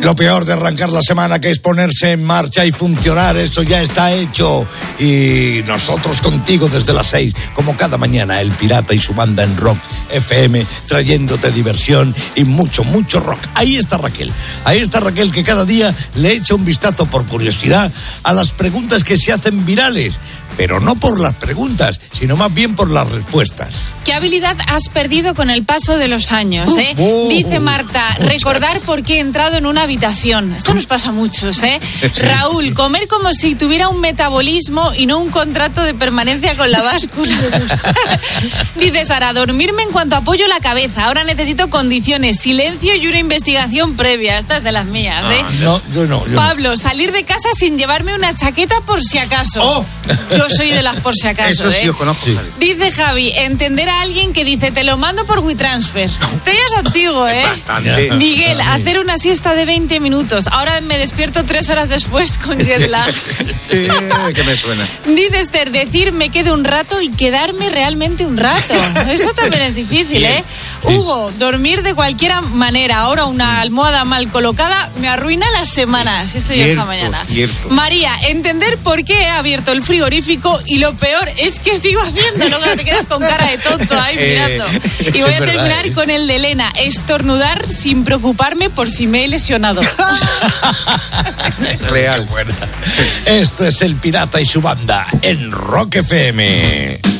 Lo peor de arrancar la semana, que es ponerse en marcha y funcionar, eso ya está hecho. Y nosotros contigo desde las 6, como cada mañana, El Pirata y su banda en Rock FM, trayéndote diversión y mucho, mucho rock. Ahí está Raquel, que cada día le echa un vistazo por curiosidad a las preguntas que se hacen virales. Pero no por las preguntas, sino más bien por las respuestas. ¿Qué habilidad has perdido con el paso de los años, eh? Dice Marta, recordar por qué he entrado en una habitación. Esto nos pasa a muchos, ¿eh? Sí. Raúl, comer como si tuviera un metabolismo y no un contrato de permanencia con la báscula. Dice Sara, dormirme en cuanto apoyo la cabeza. Ahora necesito condiciones, silencio y una investigación previa. Esta es de las mías, ¿eh? No, yo no. Pablo, salir de casa sin llevarme una chaqueta por si acaso. Oh. Yo soy de las por si acaso, eso sí, os conozco. Sí. Dice Javi, entender a alguien que dice, te lo mando por WeTransfer. Este ya es antiguo, ¿eh? Bastante. Miguel, hacer una siesta de 20 minutos. Ahora me despierto 3 horas después con jet lag. Sí, que me suena. Dice Esther, decir me quedo un rato y quedarme realmente un rato. Eso también es difícil, ¿eh? Hugo, dormir de cualquier manera. Ahora una almohada mal colocada me arruina las semanas. Esto ya esta mañana. Cierto. María, entender por qué he abierto el frigorífico y lo peor es que sigo haciendo. Luego te quedas con cara de tonto ahí mirando. Y voy a terminar con el de Elena. Estornudar sin preocuparme por si me he lesionado. Real. Esto es El Pirata y su banda en Rock FM.